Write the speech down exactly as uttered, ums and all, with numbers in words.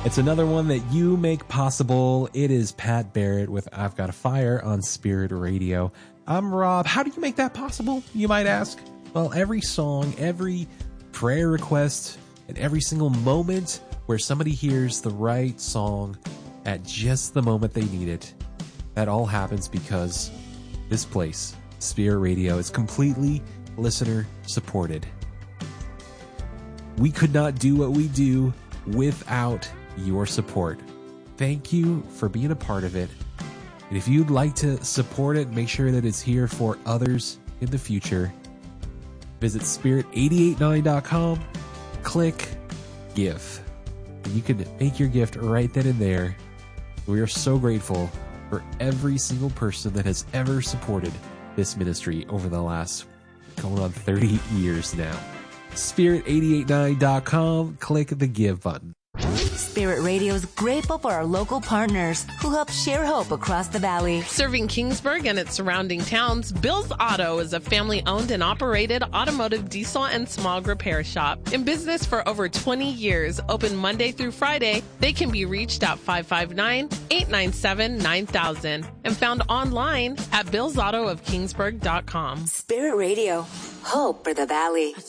It's another one that you make possible. It is Pat Barrett with I've Got a Fire on Spirit Radio. I'm Rob. How do you make that possible, you might ask? Well, every song, every prayer request, and every single moment where somebody hears the right song at just the moment they need it, that all happens because this place, Spirit Radio, is completely listener supported. We could not do what we do without your support. Thank you for being a part of it. And if you'd like to support it, make sure that it's here for others in the future. Visit spirit eight eight nine dot com, click give. And you can make your gift right then and there. We are so grateful for every single person that has ever supported this ministry over the last going on thirty years now. spirit eight eight nine dot com, click the give button. Spirit Radio is grateful for our local partners who help share hope across the valley. Serving Kingsburg and its surrounding towns, Bill's Auto is a family-owned and operated automotive diesel and small repair shop. In business for over twenty years, open Monday through Friday, they can be reached at five five nine, eight nine seven, nine thousand and found online at bills auto of kingsburg dot com. Spirit Radio, hope for the valley.